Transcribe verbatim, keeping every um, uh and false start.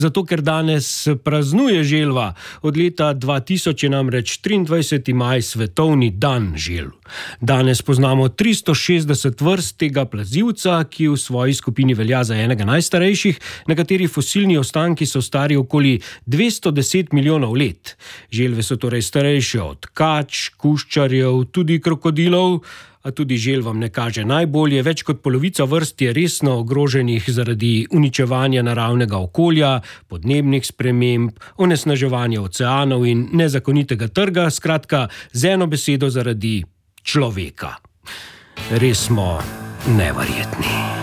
Zato, ker danes praznuje želva. Od leta dva tisoč je namreč triindvajseti maj svetovni dan želv. Danes poznamo tristo šestdeset vrst tega plazivca, ki v svoji skupini velja za enega najstarejših, nekateri fosilni ostanki so stari okoli dvesto deset milijonov let. Želve so torej starejše od kač, kuščarjev, tudi krokodilov, a tudi želvam ne kaže najbolje. Več kot polovica vrst je resno ogroženih zaradi uničevanja naravnega okolja, podnebnih sprememb, onesnaževanja oceanov in nezakonitega trga, skratka, z eno besedo zaradi človeka. Res smo neverjetni.